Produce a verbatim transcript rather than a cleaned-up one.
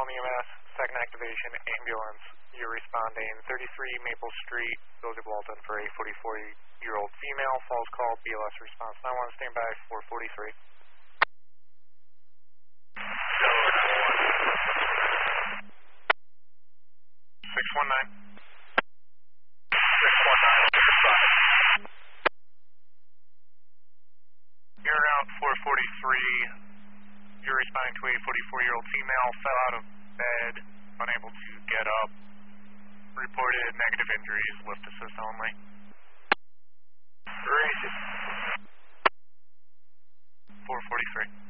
Salem E M S, second activation, ambulance. You're responding thirty-three Maple Street, Village of Walton for a forty-four-year-old female. Falls call, B L S response nine one, standby four forty-three. six one nine. six one nine, you're around four forty-three. You're responding to a forty-four-year-old female, fell out of bed, unable to get up. Reported negative injuries, lift assist only. Racist. four forty-three.